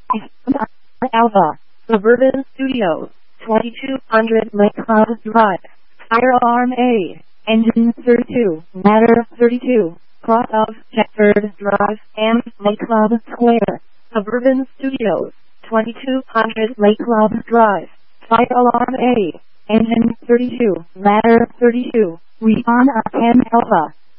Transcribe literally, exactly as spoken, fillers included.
Alpha, Suburban Studios, twenty-two hundred McLeod Drive, Firearm A, Engine thirty-two, Ladder thirty-two, cross of Checkford Drive, and McLeod Square, Suburban Studios, twenty-two hundred McLeod Drive, Firearm A, Engine thirty-two, Ladder thirty-two, we on a ten Alpha.